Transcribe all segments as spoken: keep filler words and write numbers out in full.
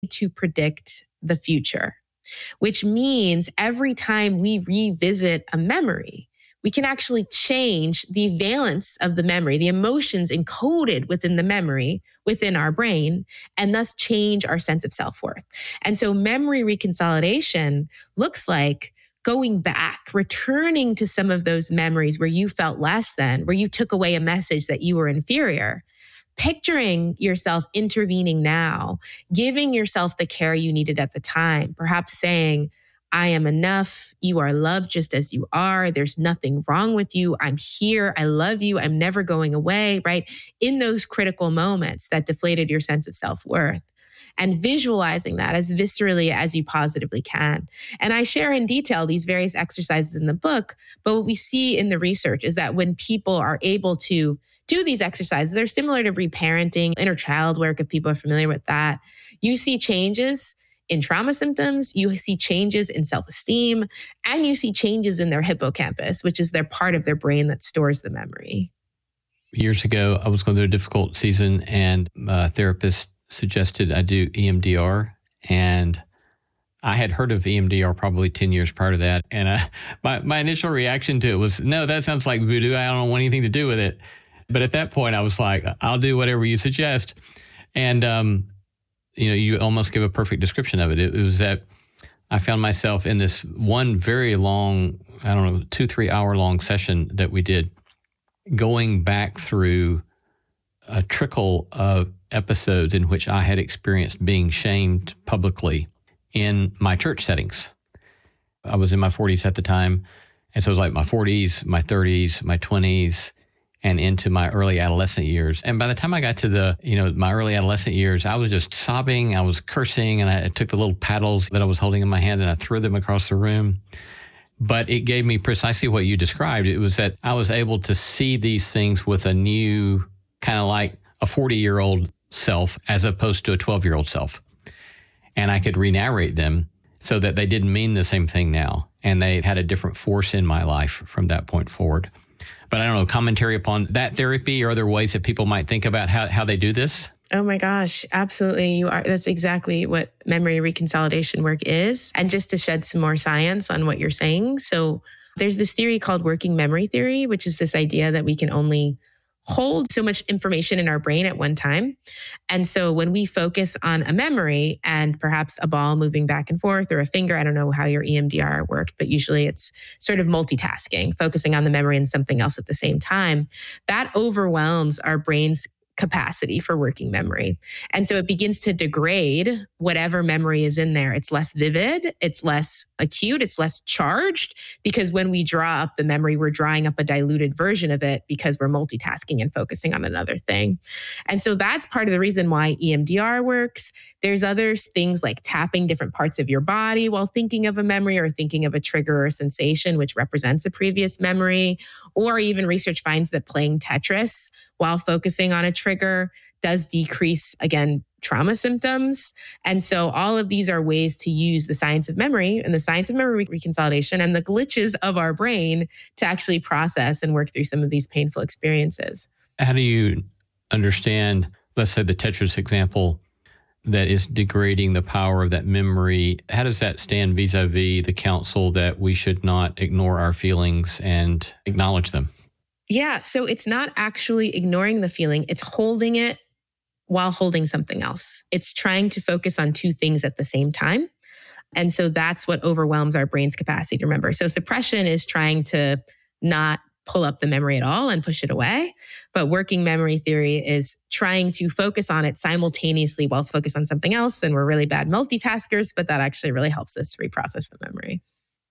to predict the future, which means every time we revisit a memory, we can actually change the valence of the memory, the emotions encoded within the memory, within our brain, and thus change our sense of self-worth. And so memory reconsolidation looks like going back, returning to some of those memories where you felt less than, where you took away a message that you were inferior, picturing yourself intervening now, giving yourself the care you needed at the time, perhaps saying, I am enough. You are loved just as you are. There's nothing wrong with you. I'm here. I love you. I'm never going away, right? In those critical moments that deflated your sense of self-worth, and visualizing that as viscerally as you positively can. And I share in detail these various exercises in the book, but what we see in the research is that when people are able to do these exercises, they're similar to reparenting, inner child work, if people are familiar with that. You see changes in trauma symptoms, you see changes in self-esteem, and you see changes in their hippocampus, which is their part of their brain that stores the memory. Years ago, I was going through a difficult season, and a therapist suggested I do E M D R. And I had heard of E M D R probably ten years prior to that. And I, my, my initial reaction to it was, no, that sounds like voodoo. I don't want anything to do with it. But at that point, I was like, I'll do whatever you suggest. And, um, you know, you almost give a perfect description of it. It, it was that I found myself in this one very long, I don't know, two, three hour long session that we did, going back through a trickle of episodes in which I had experienced being shamed publicly in my church settings. I was in my forties at the time. And so it was like my forties, my thirties, my twenties, and into my early adolescent years. And by the time I got to the, you know, my early adolescent years, I was just sobbing, I was cursing, and I took the little paddles that I was holding in my hand and I threw them across the room. But it gave me precisely what you described. It was that I was able to see these things with a new, kind of like a forty-year-old self as opposed to a twelve-year-old self. And I could re-narrate them so that they didn't mean the same thing now. And they had a different force in my life from that point forward. But I don't know, commentary upon that therapy or other ways that people might think about how, how they do this? Oh my gosh, absolutely. You are. That's exactly what memory reconsolidation work is. And just to shed some more science on what you're saying. So there's this theory called working memory theory, which is this idea that we can only hold so much information in our brain at one time. And so when we focus on a memory and perhaps a ball moving back and forth or a finger, I don't know how your E M D R worked, but usually it's sort of multitasking, focusing on the memory and something else at the same time, that overwhelms our brain's capacity for working memory. And so it begins to degrade whatever memory is in there. It's less vivid, it's less acute, it's less charged, because when we draw up the memory, we're drawing up a diluted version of it because we're multitasking and focusing on another thing. And so that's part of the reason why E M D R works. There's other things like tapping different parts of your body while thinking of a memory or thinking of a trigger or sensation, which represents a previous memory. Or even research finds that playing Tetris while focusing on a trigger does decrease, again, trauma symptoms. And so all of these are ways to use the science of memory and the science of memory reconsolidation and the glitches of our brain to actually process and work through some of these painful experiences. How do you understand, let's say the Tetris example, that is degrading the power of that memory? How does that stand vis-a-vis the counsel that we should not ignore our feelings and acknowledge them? Yeah, so it's not actually ignoring the feeling, it's holding it while holding something else. It's trying to focus on two things at the same time. And so that's what overwhelms our brain's capacity to remember. So suppression is trying to not pull up the memory at all and push it away. But working memory theory is trying to focus on it simultaneously while focus on something else. And we're really bad multitaskers, but that actually really helps us reprocess the memory.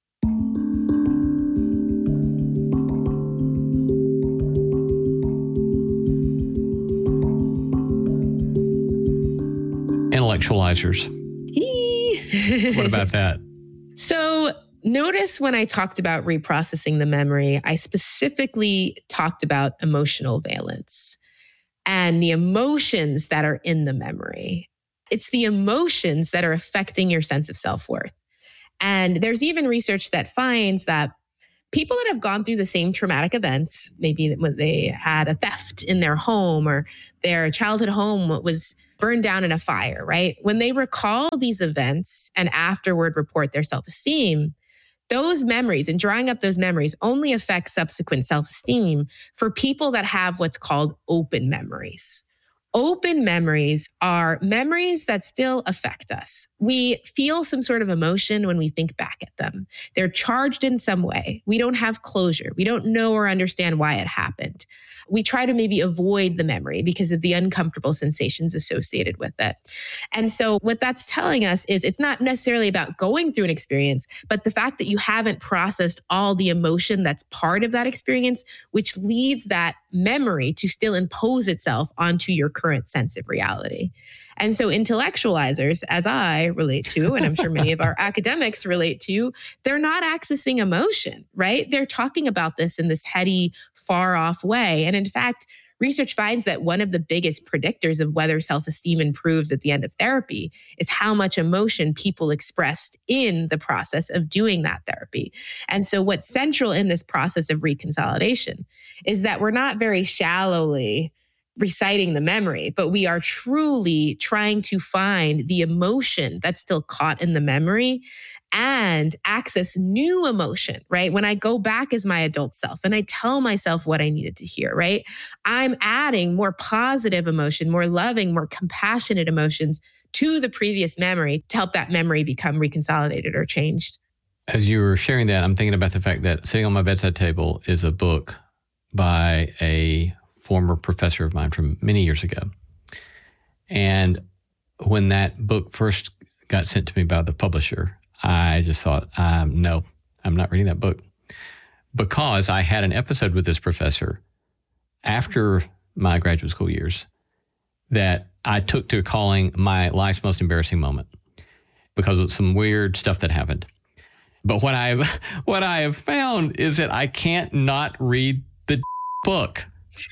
Intellectualizers. What about that? So notice when I talked about reprocessing the memory, I specifically talked about emotional valence and the emotions that are in the memory. It's the emotions that are affecting your sense of self-worth. And there's even research that finds that people that have gone through the same traumatic events, maybe when they had a theft in their home or their childhood home was burned down in a fire, right? When they recall these events and afterward report their self-esteem, those memories and drawing up those memories only affect subsequent self-esteem for people that have what's called open memories. Open memories are memories that still affect us. We feel some sort of emotion when we think back at them. They're charged in some way. We don't have closure. We don't know or understand why it happened. We try to maybe avoid the memory because of the uncomfortable sensations associated with it. And so what that's telling us is it's not necessarily about going through an experience, but the fact that you haven't processed all the emotion that's part of that experience, which leads that memory to still impose itself onto your current sense of reality. And so intellectualizers, as I relate to, and I'm sure many of our academics relate to, they're not accessing emotion, right? They're talking about this in this heady, far off way. And in fact, research finds that one of the biggest predictors of whether self-esteem improves at the end of therapy is how much emotion people expressed in the process of doing that therapy. And so what's central in this process of reconsolidation is that we're not very shallowly reciting the memory, but we are truly trying to find the emotion that's still caught in the memory and access new emotion, right? When I go back as my adult self and I tell myself what I needed to hear, right? I'm adding more positive emotion, more loving, more compassionate emotions to the previous memory to help that memory become reconsolidated or changed. As you were sharing that, I'm thinking about the fact that sitting on my bedside table is a book by a former professor of mine from many years ago. And when that book first got sent to me by the publisher, I just thought, um, no, I'm not reading that book. Because I had an episode with this professor after my graduate school years that I took to calling my life's most embarrassing moment because of some weird stuff that happened. But what I've what I have found is that I can't not read the book.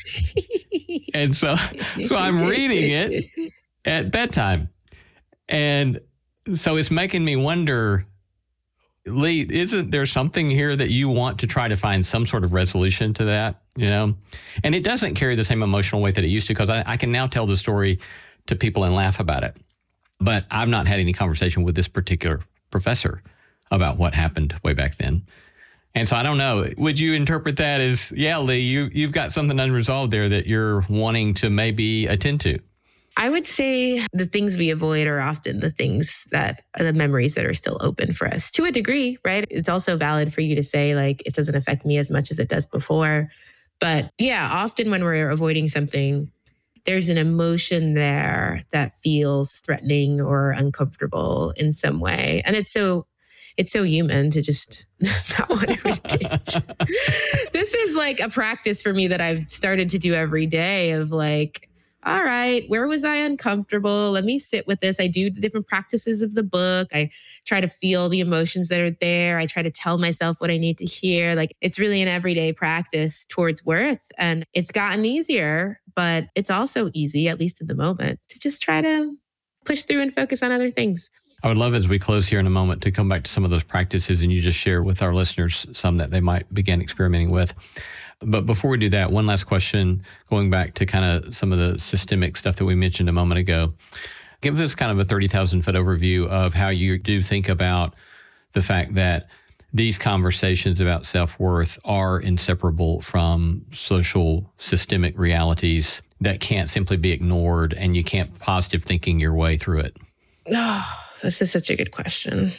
And so so I'm reading it at bedtime. And so it's making me wonder, Lee, isn't there something here that you want to try to find some sort of resolution to that, you know? And it doesn't carry the same emotional weight that it used to, because I, I can now tell the story to people and laugh about it. But I've not had any conversation with this particular professor about what happened way back then. And so I don't know, would you interpret that as, yeah, Lee, you, you've got something unresolved there that you're wanting to maybe attend to? I would say the things we avoid are often the things that are the memories that are still open for us to a degree, right? It's also valid for you to say, like, it doesn't affect me as much as it does before. But yeah, often when we're avoiding something, there's an emotion there that feels threatening or uncomfortable in some way. And it's so It's so human to just not want to engage. This is like a practice for me that I've started to do every day of like, all right, where was I uncomfortable? Let me sit with this. I do the different practices of the book. I try to feel the emotions that are there. I try to tell myself what I need to hear. Like, it's really an everyday practice towards worth. And it's gotten easier, but it's also easy, at least in the moment, to just try to push through and focus on other things. I would love, as we close here in a moment, to come back to some of those practices and you just share with our listeners some that they might begin experimenting with. But before we do that, one last question, going back to kind of some of the systemic stuff that we mentioned a moment ago. Give us kind of a thirty thousand foot overview of how you do think about the fact that these conversations about self-worth are inseparable from social systemic realities that can't simply be ignored, and you can't positive thinking your way through it. Oh, this is such a good question.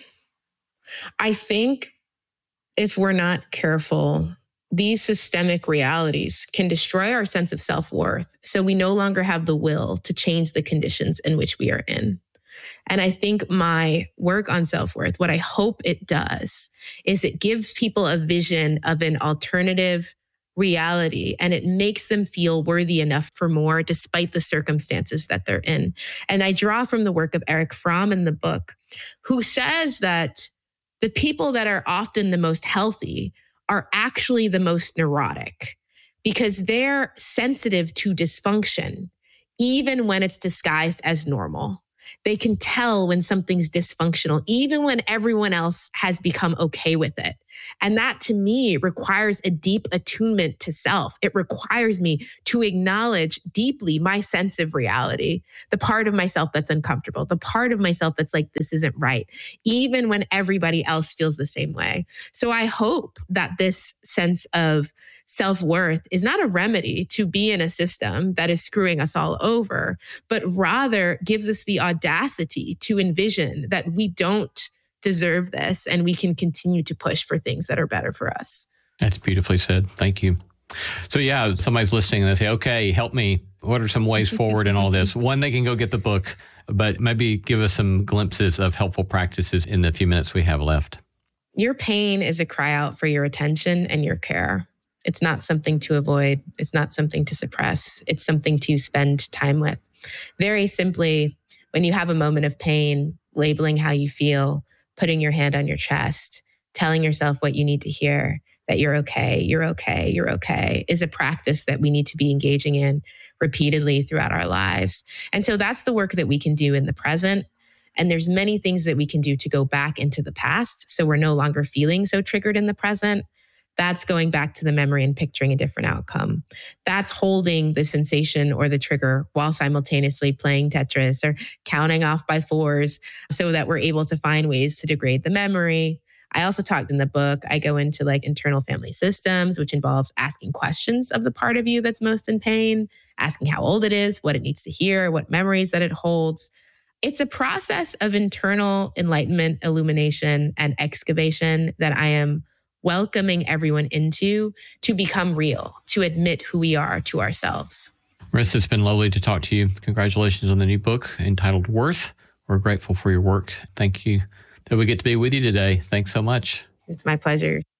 I think if we're not careful, these systemic realities can destroy our sense of self-worth. So we no longer have the will to change the conditions in which we are in. And I think my work on self-worth, what I hope it does, is it gives people a vision of an alternative reality, and it makes them feel worthy enough for more despite the circumstances that they're in. And I draw from the work of Erich Fromm in the book, who says that the people that are often the most healthy are actually the most neurotic because they're sensitive to dysfunction, even when it's disguised as normal. They can tell when something's dysfunctional, even when everyone else has become okay with it. And that to me requires a deep attunement to self. It requires me to acknowledge deeply my sense of reality, the part of myself that's uncomfortable, the part of myself that's like, this isn't right, even when everybody else feels the same way. So I hope that this sense of self-worth is not a remedy to be in a system that is screwing us all over, but rather gives us the audacity to envision that we don't deserve this and we can continue to push for things that are better for us. That's beautifully said. Thank you. So yeah, somebody's listening and they say, okay, help me. What are some ways forward in all this? One, they can go get the book, but maybe give us some glimpses of helpful practices in the few minutes we have left. Your pain is a cry out for your attention and your care. It's not something to avoid. It's not something to suppress. It's something to spend time with. Very simply, when you have a moment of pain, labeling how you feel, putting your hand on your chest, telling yourself what you need to hear, that you're okay, you're okay, you're okay, is a practice that we need to be engaging in repeatedly throughout our lives. And so that's the work that we can do in the present. And there's many things that we can do to go back into the past so we're no longer feeling so triggered in the present. That's going back to the memory and picturing a different outcome. That's holding the sensation or the trigger while simultaneously playing Tetris or counting off by fours so that we're able to find ways to degrade the memory. I also talked in the book, I go into like internal family systems, which involves asking questions of the part of you that's most in pain, asking how old it is, what it needs to hear, what memories that it holds. It's a process of internal enlightenment, illumination, and excavation that I am welcoming everyone into to become real, to admit who we are to ourselves. Marissa, it's been lovely to talk to you. Congratulations on the new book entitled Worth. We're grateful for your work. Thank you that we get to be with you today. Thanks so much. It's my pleasure.